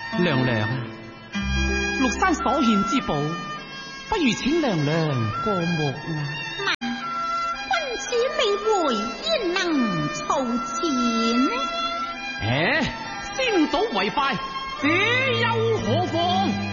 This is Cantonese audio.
娘娘，陸山所獻之寶，不如請娘娘過目啊！ 君主未回，焉能操錢？ 先睹為快，這又何妨？